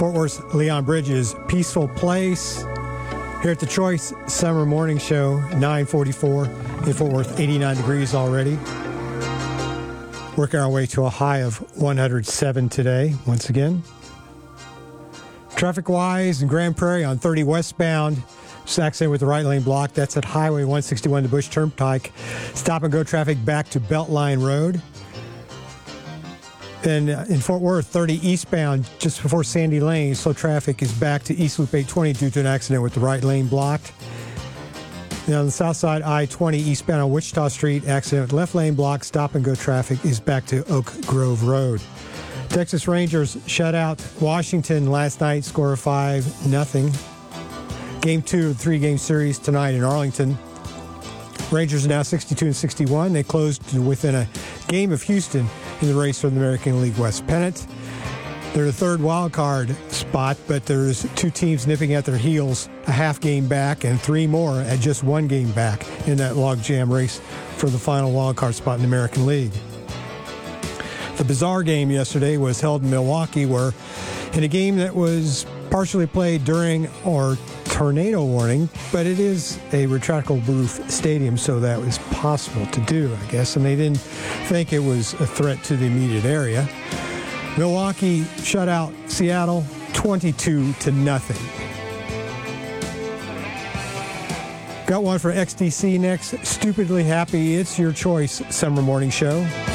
Fort Worth Leon Bridges, Peaceful Place. Here at the Choice Summer Morning Show, 9:44 in Fort Worth, 89 degrees already. Working our way to a high of 107 today, once again. Traffic-wise in Grand Prairie on 30 westbound, accident with the right lane blocked. That's at Highway 161 to Bush Turnpike. Stop-and-go traffic back to Beltline Road. Then in Fort Worth, 30 eastbound, just before Sandy Lane, slow traffic is back to East Loop 820 due to an accident with the right lane blocked. And on the south side, I-20 eastbound on Wichita Street, accident with left lane blocked. Stop-and-go traffic is back to Oak Grove Road. Texas Rangers shut out Washington last night, score of 5-0. Game 2 of the 3-game series tonight in Arlington. Rangers are now 62-61. They closed within a game of Houston in the race for the American League West pennant. They're the third wild card spot, but there's two teams nipping at their heels, a half game back, and three more at just one game back in that logjam race for the final wild card spot in the American League. The bizarre game yesterday was held in Milwaukee, where in a game that was partially played during our tornado warning, but it is a retractable roof stadium, so that was possible to do, I guess, and they didn't think it was a threat to the immediate area. Milwaukee shut out Seattle 22-0. Got one for XTC next. Stupidly Happy. It's your choice summer morning show.